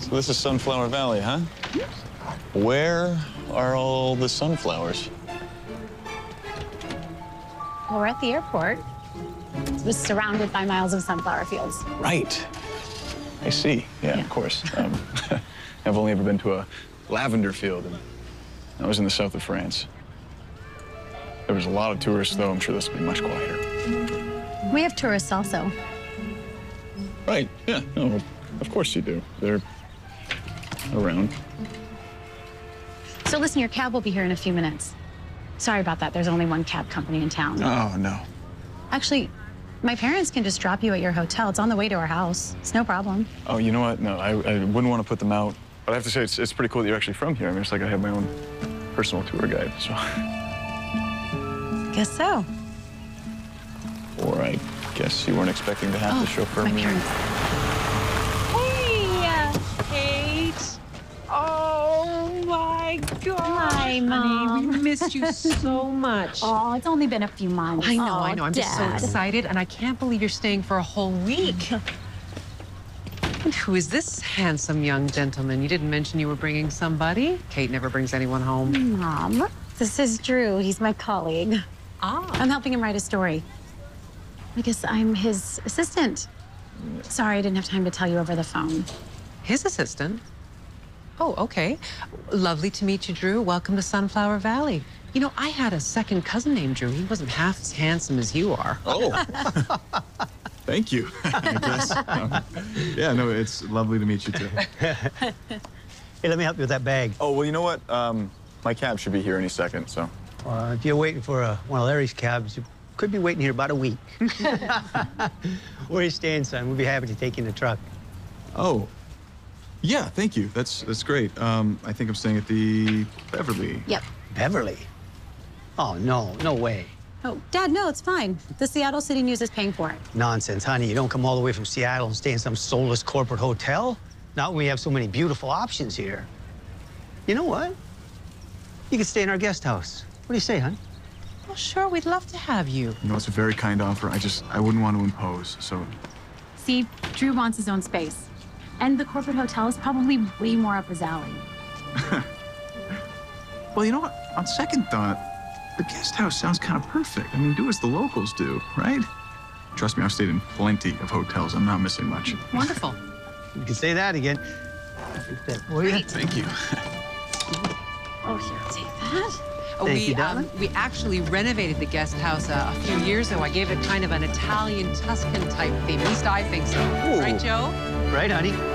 So this is Sunflower Valley, huh? Where are all the sunflowers? Well, we're at the airport. It was surrounded by miles of sunflower fields. Right. I see. Yeah, of course. I've only ever been to a lavender field, and I was in the south of France. There was a lot of tourists, though. I'm sure this will be much quieter. We have tourists also. Right. Yeah. No, of course you do. They're around. So listen, your cab will be here in a few minutes. Sorry about that. There's only one cab company in town. Oh, no. Actually, my parents can just drop you at your hotel. It's on the way to our house. It's no problem. Oh, you know what? No, I wouldn't want to put them out. But I have to say, it's pretty cool that you're actually from here. I mean, it's like I have my own personal tour guide, so. Guess so. Or I guess you weren't expecting to have the chauffeur. My parents. Hey, Kate. Oh, my God. Hi, Mom. Honey, we missed you so much. Oh, it's only been a few months. I know. I'm just so Dad. excited, and I can't believe you're staying for a whole week. And who is this handsome young gentleman? You didn't mention you were bringing somebody. Kate never brings anyone home. Mom, this is Drew. He's my colleague. Ah. I'm helping him write a story. I guess I'm his assistant. Sorry, I didn't have time to tell you over the phone. His assistant? Oh, okay. Lovely to meet you, Drew. Welcome to Sunflower Valley. You know, I had a second cousin named Drew. He wasn't half as handsome as you are. Oh. Thank you, I guess. Yeah, no, it's lovely to meet you, too. Hey, let me help you with that bag. Oh, well, you know what? My cab should be here any second, so. If you're waiting for one of Larry's cabs, you could be waiting here about a week. Where are you staying, son? We'll be happy to take you in the truck. Oh. Yeah, thank you. That's great. I think I'm staying at the Beverly. Yep. Beverly? Oh, no way. Oh, Dad, no, it's fine. The Seattle City News is paying for it. Nonsense, honey. You don't come all the way from Seattle and stay in some soulless corporate hotel. Not when we have so many beautiful options here. You know what? You could stay in our guest house. What do you say, hon? Well, sure, we'd love to have you. You know, it's a very kind offer. I wouldn't want to impose, so. See, Drew wants his own space. And the corporate hotel is probably way more up his alley. Well, you know what? On second thought, the guest house sounds kind of perfect. I mean, do as the locals do, right? Trust me, I've stayed in plenty of hotels. I'm not missing much. Wonderful. You can say that again. Will you? Thank you. Oh, here, I'll take that. Thank you, darling. We actually renovated the guest house a few years ago. I gave it kind of an Italian Tuscan type theme. At least I think so. Ooh. Right, Joe? Right, honey.